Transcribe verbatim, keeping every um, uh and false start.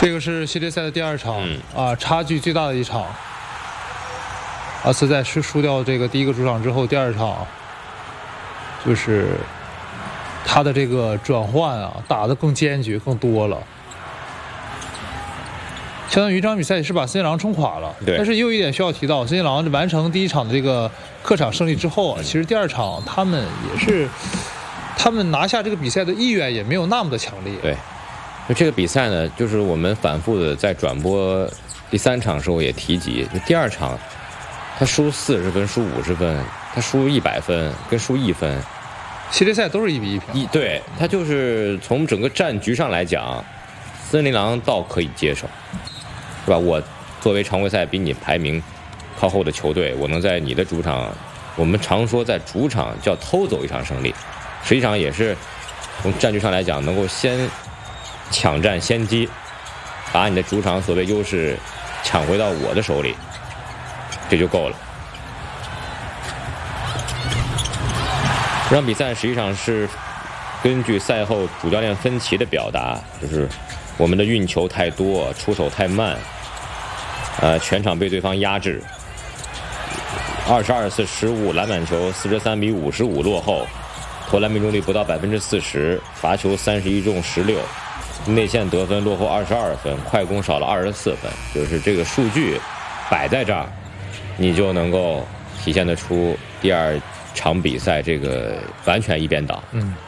这个是系列赛的第二场、 嗯、 啊，差距最大的一场。阿斯在输输掉这个第一个主场之后，第二场就是他的这个转换啊，打得更坚决、更多了。相当于这场比赛是把森林狼冲垮了。 对。 但是也有一点需要提到，森林狼完成第一场的这个客场胜利之后啊，其实第二场他们也是，他们拿下这个比赛的意愿也没有那么的强烈。 对。就这个比赛呢，就是我们反复的在转播第三场时候也提及，就第二场他输四十分、输五十分，他输一百分跟输一分， 系列赛都是一比一平。 一对他就是从整个战局上来讲，森林狼倒可以接受，是吧？我作为常规赛比你排名靠后的球队，我能在你的主场，我们常说在主场叫偷走一场胜利，实际上也是从战局上来讲，能够先抢占先机，把你的主场所谓优势抢回到我的手里，这就够了。这场比赛实际上是根据赛后主教练芬奇的表达，就是我们的运球太多，出手太慢，呃，全场被对方压制，二十二次失误，篮板球四十三比五十五落后，投篮命中率不到百分之四十，罚球三十一中十六，内线得分落后二十二分，快攻少了二十四分，就是这个数据摆在这儿，你就能够体现得出第二场比赛这个完全一边倒。 嗯。